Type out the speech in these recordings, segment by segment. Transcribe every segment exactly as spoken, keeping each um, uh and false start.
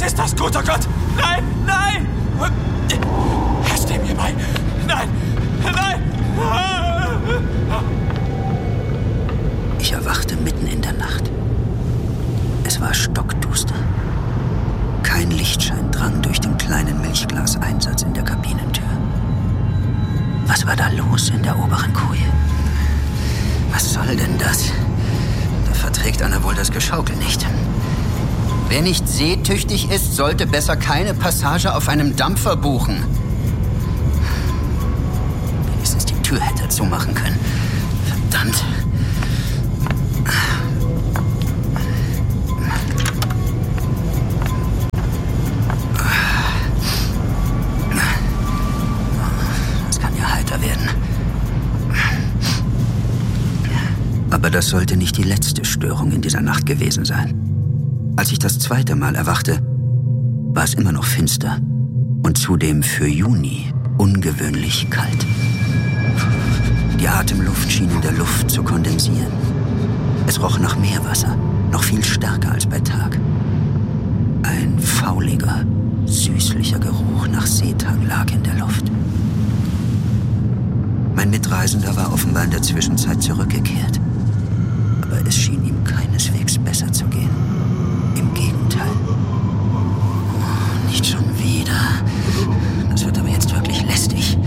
ist das, guter Gott! Nein, nein! Herr, steh mir bei! Nein, nein! Ich erwachte mitten in der Nacht. Es war stockduster. Kein Lichtschein drang durch den kleinen Milchglaseinsatz in der Kabinentür. Was war da los in der oberen Koje? Was soll denn das? Da verträgt einer wohl das Geschaukel nicht. Wer nicht seetüchtig ist, sollte besser keine Passage auf einem Dampfer buchen. Wenigstens die Tür hätte er zumachen können. Verdammt. Das kann ja heiter werden. Aber das sollte nicht die letzte Störung in dieser Nacht gewesen sein. Als ich das zweite Mal erwachte, war es immer noch finster und zudem für Juni ungewöhnlich kalt. Die Atemluft schien in der Luft zu kondensieren. Es roch nach Meerwasser, noch viel stärker als bei Tag. Ein fauliger, süßlicher Geruch nach Seetang lag in der Luft. Mein Mitreisender war offenbar in der Zwischenzeit zurückgekehrt. Aber es schien ihm keineswegs besser zu gehen. Im Gegenteil. Oh, nicht schon wieder. Das wird aber jetzt wirklich lästig.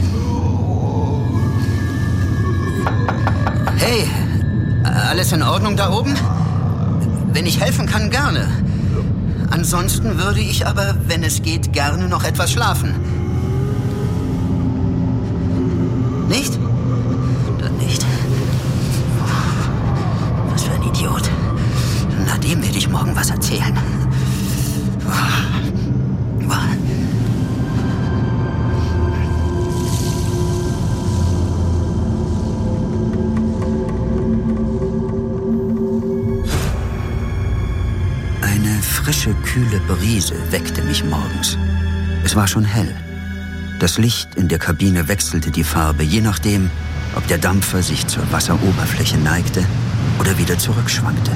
Hey, alles in Ordnung da oben? Wenn ich helfen kann, gerne. Ansonsten würde ich aber, wenn es geht, gerne noch etwas schlafen. Nicht? Dann nicht. Was für ein Idiot. Na, dem werde ich morgen was erzählen. Eine frische, kühle Brise weckte mich morgens. Es war schon hell. Das Licht in der Kabine wechselte die Farbe, je nachdem, ob der Dampfer sich zur Wasseroberfläche neigte oder wieder zurückschwankte.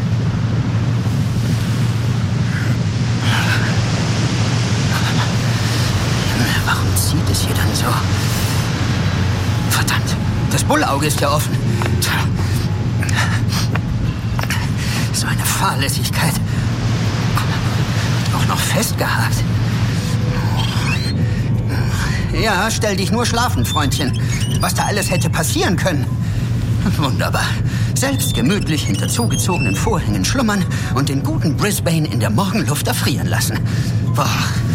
Warum zieht es hier dann so? Verdammt, das Bullauge ist ja offen. So eine Fahrlässigkeit. Auch noch festgehakt. Ja, stell dich nur schlafen, Freundchen. Was da alles hätte passieren können. Wunderbar. Selbst gemütlich hinter zugezogenen Vorhängen schlummern und den guten Brisbane in der Morgenluft erfrieren lassen. Boah.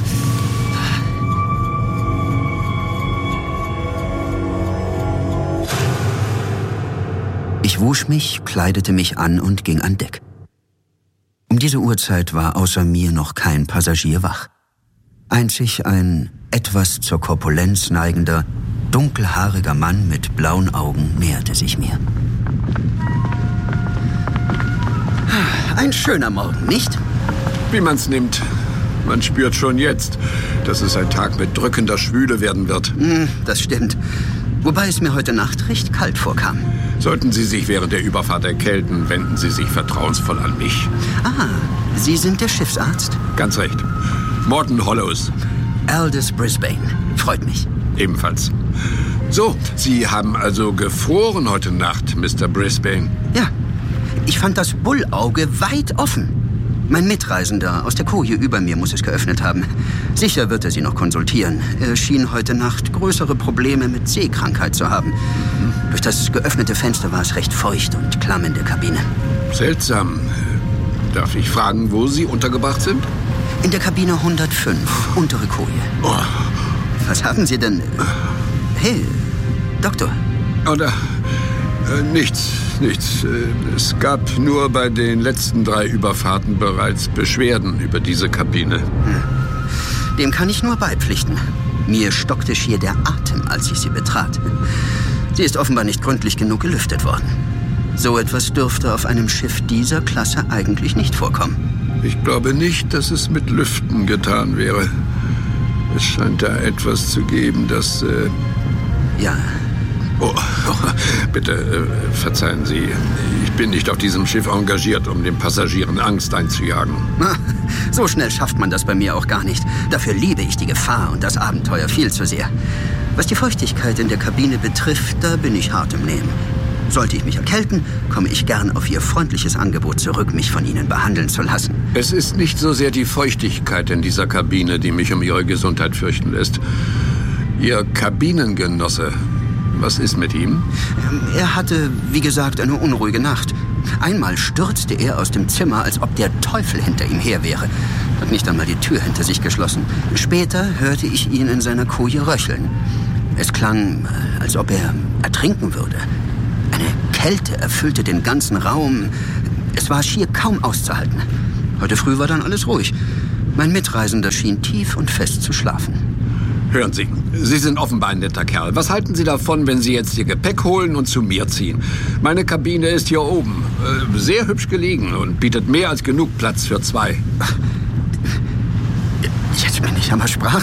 Ich wusch mich, kleidete mich an und ging an Deck. Um diese Uhrzeit war außer mir noch kein Passagier wach. Einzig ein etwas zur Korpulenz neigender, dunkelhaariger Mann mit blauen Augen näherte sich mir. Ein schöner Morgen, nicht? Wie man's nimmt. Man spürt schon jetzt, dass es ein Tag mit drückender Schwüle werden wird. Mm, das stimmt. Wobei es mir heute Nacht recht kalt vorkam. Sollten Sie sich während der Überfahrt erkälten, wenden Sie sich vertrauensvoll an mich. Ah, Sie sind der Schiffsarzt? Ganz recht. Morton Hollows. Aldous Brisbane. Freut mich. Ebenfalls. So, Sie haben also gefroren heute Nacht, Mister Brisbane? Ja. Ich fand das Bullauge weit offen. Mein Mitreisender aus der Koje über mir muss es geöffnet haben. Sicher wird er Sie noch konsultieren. Er schien heute Nacht größere Probleme mit Seekrankheit zu haben. Durch das geöffnete Fenster war es recht feucht und klamm in der Kabine. Seltsam. Darf ich fragen, wo Sie untergebracht sind? In der Kabine hundertfünf, untere Koje. Oh. Was haben Sie denn? Hey, Doktor. Oder? Äh, nichts, nichts. Es gab nur bei den letzten drei Überfahrten bereits Beschwerden über diese Kabine. Hm. Dem kann ich nur beipflichten. Mir stockte schier der Atem, als ich sie betrat. Sie ist offenbar nicht gründlich genug gelüftet worden. So etwas dürfte auf einem Schiff dieser Klasse eigentlich nicht vorkommen. Ich glaube nicht, dass es mit Lüften getan wäre. Es scheint da etwas zu geben, das... Äh ja. Oh, bitte, äh, verzeihen Sie. Ich bin nicht auf diesem Schiff engagiert, um den Passagieren Angst einzujagen. Na, so schnell schafft man das bei mir auch gar nicht. Dafür liebe ich die Gefahr und das Abenteuer viel zu sehr. Was die Feuchtigkeit in der Kabine betrifft, da bin ich hart im Nehmen. Sollte ich mich erkälten, komme ich gern auf Ihr freundliches Angebot zurück, mich von Ihnen behandeln zu lassen. Es ist nicht so sehr die Feuchtigkeit in dieser Kabine, die mich um Ihre Gesundheit fürchten lässt. Ihr Kabinengenosse, was ist mit ihm? Er hatte, wie gesagt, eine unruhige Nacht. Einmal stürzte er aus dem Zimmer, als ob der Teufel hinter ihm her wäre. Hat nicht einmal die Tür hinter sich geschlossen. Später hörte ich ihn in seiner Koje röcheln. Es klang, als ob er ertrinken würde. Eine Kälte erfüllte den ganzen Raum. Es war schier kaum auszuhalten. Heute früh war dann alles ruhig. Mein Mitreisender schien tief und fest zu schlafen. Hören Sie, Sie sind offenbar ein netter Kerl. Was halten Sie davon, wenn Sie jetzt Ihr Gepäck holen und zu mir ziehen? Meine Kabine ist hier oben. Äh, sehr hübsch gelegen und bietet mehr als genug Platz für zwei. Jetzt bin ich aber sprachlos.